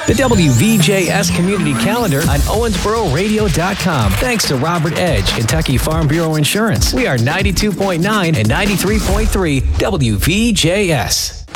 The WVJS Community Calendar on OwensboroRadio.com. Thanks to Robert Edge, Kentucky Farm Bureau Insurance. We are 92.9 and 93.3 WVJS.